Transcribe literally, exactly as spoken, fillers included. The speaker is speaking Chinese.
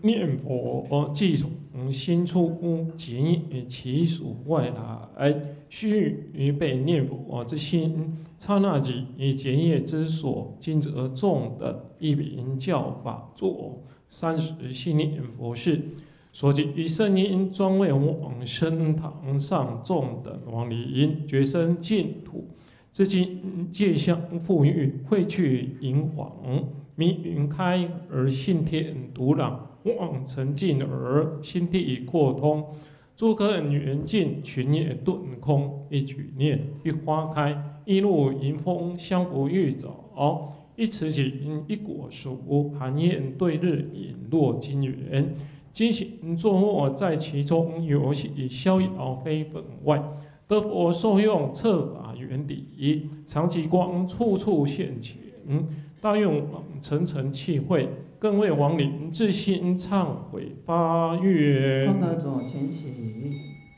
念佛即从心出，即其所外来。须臾被念佛之心，刹那即结业之所。今则众等一名教法作三十系念佛事。所及圣音专为往生堂上众等亡灵，觉生净土。至今戒相复育，慧去银黄，迷云开而性天独朗，望尘尽而心地扩通。诸根圆净，群业顿空。一举念，一花开，一路迎风，相扶玉藻。一池井，一果熟，寒焰对日，隐若金元。今行坐卧在其中，游戏逍遥非分外。得佛受用，彻法圆理，常极光，处处现前。大愿层层契会，更为亡灵至心忏悔发愿。 功德左前起。